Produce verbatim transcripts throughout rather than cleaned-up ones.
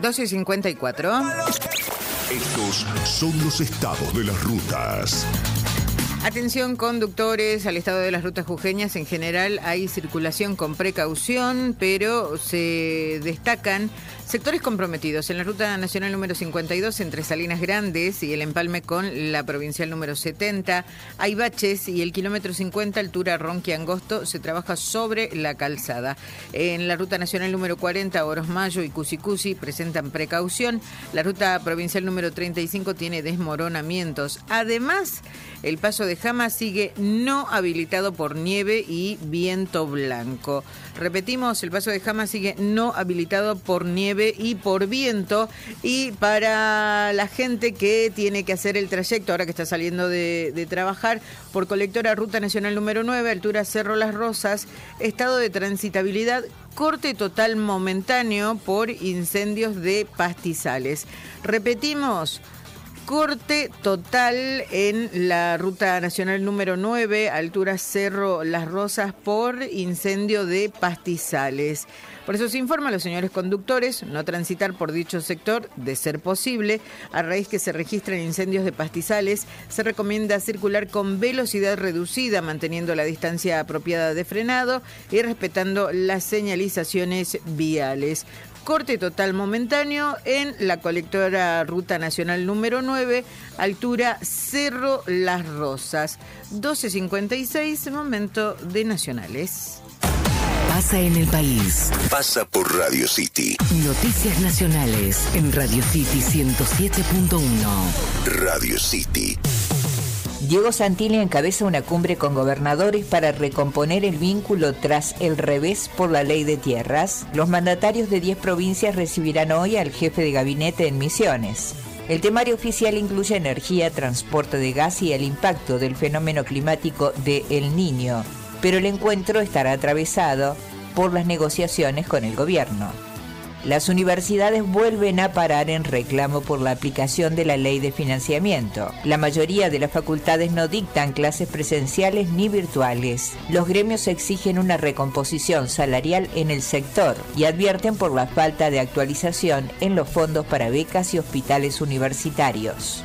doce cincuenta y cuatro. Estos son los estados de las rutas. Atención conductores al estado de las rutas jujeñas. En general hay circulación con precaución, pero se destacan sectores comprometidos. En la ruta nacional número cincuenta y dos entre Salinas Grandes y el empalme con la provincial número setenta, hay baches y el kilómetro cincuenta, altura Ronqui Angosto, se trabaja sobre la calzada. En la ruta nacional número cuarenta, Orosmayo y Cusicusi presentan precaución. La ruta provincial número treinta y cinco tiene desmoronamientos. Además, el paso de Jama sigue no habilitado por nieve y viento blanco. Repetimos, el paso de Jama sigue no habilitado por nieve y por viento. Y para la gente que tiene que hacer el trayecto, ahora que está saliendo de, de trabajar, por colectora Ruta Nacional número nueve, altura Cerro Las Rosas, estado de transitabilidad, corte total momentáneo por incendios de pastizales. Repetimos, corte total en la Ruta Nacional número nueve, altura Cerro Las Rosas, por incendio de pastizales. Por eso se informa a los señores conductores no transitar por dicho sector, de ser posible. A raíz que se registran incendios de pastizales, se recomienda circular con velocidad reducida, manteniendo la distancia apropiada de frenado y respetando las señalizaciones viales. Corte total momentáneo en la colectora Ruta Nacional número nueve, altura Cerro Las Rosas. doce cincuenta y seis, momento de nacionales. Pasa en el país. Pasa por Radio City. Noticias nacionales en Radio City ciento siete punto uno. Radio City. Diego Santilli encabeza una cumbre con gobernadores para recomponer el vínculo tras el revés por la ley de tierras. Los mandatarios de diez provincias recibirán hoy al jefe de gabinete en Misiones. El temario oficial incluye energía, transporte de gas y el impacto del fenómeno climático de El Niño, pero el encuentro estará atravesado por las negociaciones con el gobierno. Las universidades vuelven a parar en reclamo por la aplicación de la ley de financiamiento. La mayoría de las facultades no dictan clases presenciales ni virtuales. Los gremios exigen una recomposición salarial en el sector y advierten por la falta de actualización en los fondos para becas y hospitales universitarios.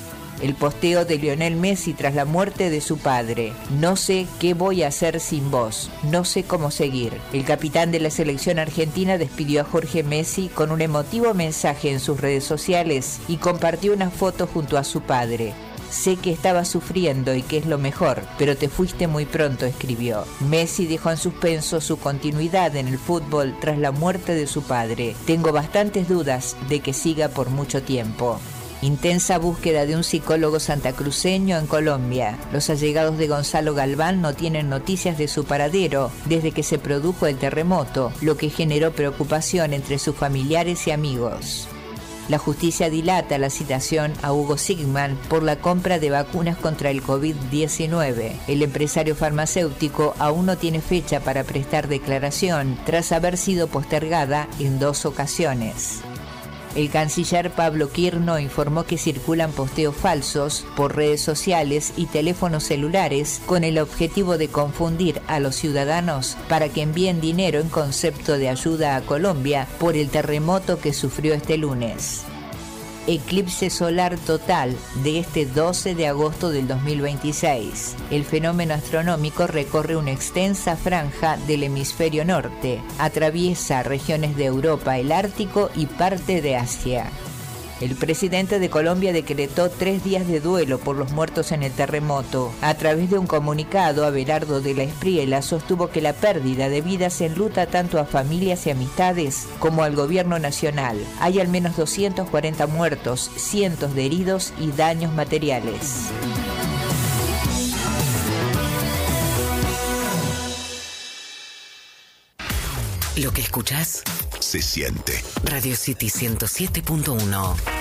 El posteo de Lionel Messi tras la muerte de su padre. No sé qué voy a hacer sin vos. No sé cómo seguir. El capitán de la selección argentina despidió a Jorge Messi con un emotivo mensaje en sus redes sociales y compartió una foto junto a su padre. Sé que estaba sufriendo y que es lo mejor, pero te fuiste muy pronto, escribió. Messi dejó en suspenso su continuidad en el fútbol tras la muerte de su padre. Tengo bastantes dudas de que siga por mucho tiempo. Intensa búsqueda de un psicólogo santacruceño en Colombia. Los allegados de Gonzalo Galván no tienen noticias de su paradero desde que se produjo el terremoto, lo que generó preocupación entre sus familiares y amigos. La justicia dilata la citación a Hugo Sigman por la compra de vacunas contra el COVID diecinueve. El empresario farmacéutico aún no tiene fecha para prestar declaración tras haber sido postergada en dos ocasiones. El canciller Pablo Quirno informó que circulan posteos falsos por redes sociales y teléfonos celulares con el objetivo de confundir a los ciudadanos para que envíen dinero en concepto de ayuda a Colombia por el terremoto que sufrió este lunes. Eclipse solar total de este doce de agosto del dos mil veintiséis. El fenómeno astronómico recorre una extensa franja del hemisferio norte, atraviesa regiones de Europa, el Ártico y parte de Asia. El presidente de Colombia decretó tres días de duelo por los muertos en el terremoto. A través de un comunicado, Abelardo de la Espriela sostuvo que la pérdida de vidas enluta tanto a familias y amistades como al gobierno nacional. Hay al menos doscientos cuarenta muertos, cientos de heridos y daños materiales. Lo que escuchás se siente. Radio City ciento siete punto uno.